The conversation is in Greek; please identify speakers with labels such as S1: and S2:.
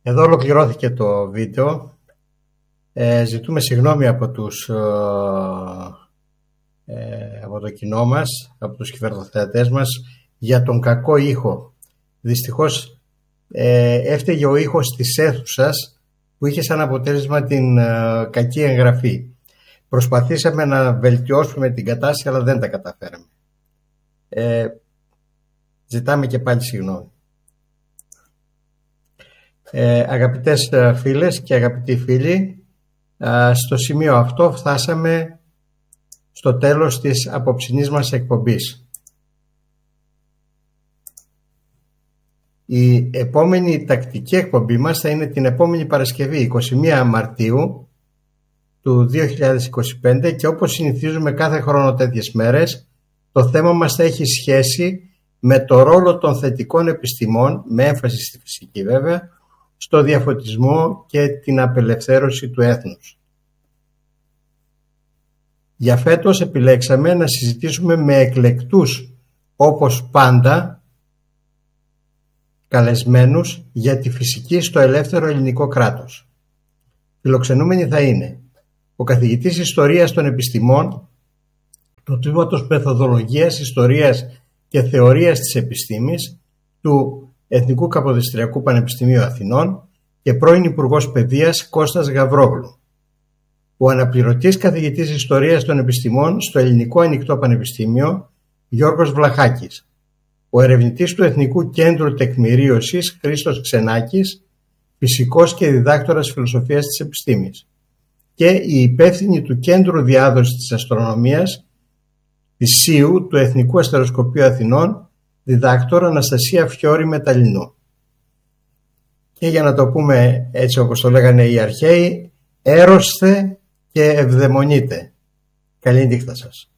S1: Εδώ ολοκληρώθηκε το βίντεο. Ζητούμε συγγνώμη από το κοινό μας, από τους κυβερνοθεατές μας, για τον κακό ήχο. Δυστυχώς έφταιγε ο ήχος της αίθουσας που είχε σαν αποτέλεσμα την κακή εγγραφή. Προσπαθήσαμε να βελτιώσουμε την κατάσταση, αλλά δεν τα καταφέραμε. Ζητάμε και πάλι συγγνώμη. Αγαπητές φίλες και αγαπητοί φίλοι, στο σημείο αυτό φτάσαμε στο τέλος της απόψινής μας εκπομπής. Η επόμενη τακτική εκπομπή μας θα είναι την επόμενη Παρασκευή, 21 Μαρτίου του 2025, και όπως συνηθίζουμε κάθε χρόνο τέτοιες μέρες, το θέμα μας θα έχει σχέση με το ρόλο των θετικών επιστημών, με έμφαση στη φυσική βέβαια, στο διαφωτισμό και την απελευθέρωση του έθνους. Για φέτος επιλέξαμε να συζητήσουμε με εκλεκτούς, όπως πάντα, καλεσμένους για τη φυσική στο ελεύθερο ελληνικό κράτος. Φιλοξενούμενοι θα είναι ο καθηγητής Ιστορίας των Επιστημών του Τμήματος Μεθοδολογίας, Ιστορίας και Θεωρίας της Επιστήμης του Εθνικού Καποδιστριακού Πανεπιστημίου Αθηνών και πρώην Υπουργός Παιδείας Κώστας Γαβρόγλου, ο αναπληρωτής καθηγητής Ιστορίας των Επιστημών στο Ελληνικό Ανοιχτό Πανεπιστήμιο Γιώργος Βλαχάκης, ο ερευνητής του Εθνικού Κέντρου Τεκμηρίωσης Χρήστος Ξενάκης, φυσικός και διδάκτορας φιλοσοφίας της επιστήμης, και η υπεύθυνη του Κέντρου Διάδοσης της Αστρονομίας της ΣΥΟΥ του Εθνικού Αστεροσκοπείου Αθηνών, διδάκτορα Αναστασία Φιώρη Μεταλλινού. Και για να το πούμε έτσι όπως το λέγανε οι αρχαίοι, έρωσθε και ευδαιμονείτε. Καλή νύχτα σας.